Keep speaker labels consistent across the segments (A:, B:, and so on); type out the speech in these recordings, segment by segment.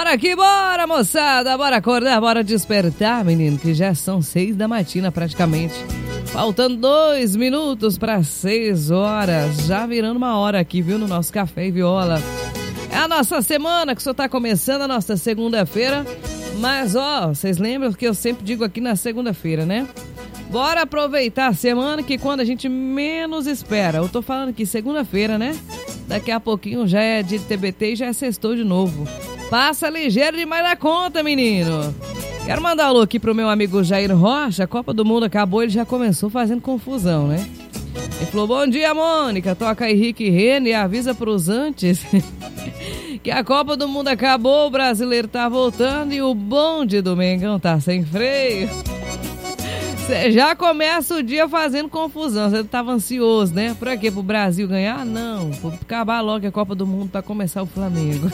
A: Bora que bora, moçada, bora acordar, bora despertar, menino, que já são 6 da matina praticamente. Faltando 2 minutos para 6 horas, já virando uma hora aqui, viu, no nosso Café e Viola. É a nossa semana que só tá começando, a nossa segunda-feira, mas ó, vocês lembram que eu sempre digo aqui na segunda-feira, né? Bora aproveitar a semana que quando a gente menos espera. Eu tô falando que segunda-feira, né? Daqui a pouquinho já é dia de TBT e já é sextou de novo. Passa ligeiro demais da conta, menino. Quero mandar um alô aqui pro meu amigo Jair Rocha. A Copa do Mundo acabou, ele já começou fazendo confusão, né? Ele falou, bom dia, Mônica. Toca Henrique e Rene e avisa pros antes que a Copa do Mundo acabou, o brasileiro tá voltando e o bonde do Mengão tá sem freio. Você já começa o dia fazendo confusão. Você tava ansioso, né? Pra quê? Pro Brasil ganhar? Não. Pra acabar logo a Copa do Mundo pra começar o Flamengo.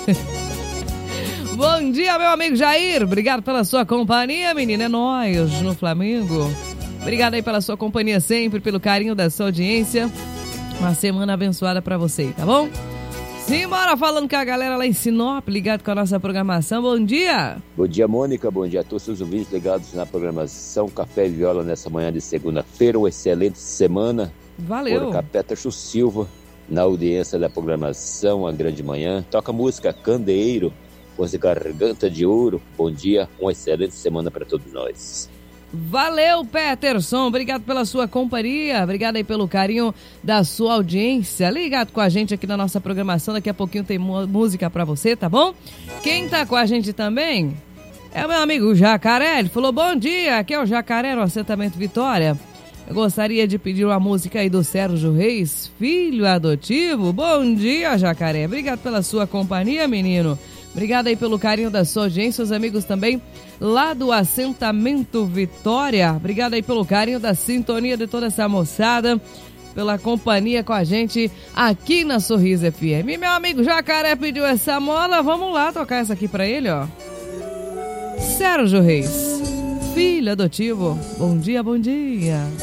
A: Bom dia, meu amigo Jair. Obrigado pela sua companhia, menina. É nóis no Flamengo. Obrigado aí pela sua companhia sempre, pelo carinho da sua audiência. Uma semana abençoada pra você, tá bom? Simbora falando com a galera lá em Sinop, ligado com a nossa programação. Bom dia!
B: Bom dia, Mônica. Bom dia a todos os ouvintes ligados na programação Café e Viola nessa manhã de segunda-feira. Uma excelente semana.
A: Valeu!
B: Por Capetracho Silva, na audiência da programação, a grande manhã. Toca música Candeeiro, música Garganta de Ouro. Bom dia, uma excelente semana para todos nós.
A: Valeu, Peterson, obrigado pela sua companhia, obrigado aí pelo carinho da sua audiência, ligado com a gente aqui na nossa programação, daqui a pouquinho tem música pra você, tá bom? Quem tá com a gente também é o meu amigo Jacaré, ele falou, bom dia, aqui é o Jacaré no assentamento Vitória, eu gostaria de pedir uma música aí do Sérgio Reis, filho adotivo. Bom dia, Jacaré, obrigado pela sua companhia, menino. Obrigado aí pelo carinho da sua audiência, os amigos também lá do assentamento Vitória. Obrigado aí pelo carinho da sintonia de toda essa moçada, pela companhia com a gente aqui na Sorriso FM. E meu amigo Jacaré pediu essa mola, vamos lá tocar essa aqui pra ele, ó. Sérgio Reis, filho adotivo. Bom dia, bom dia.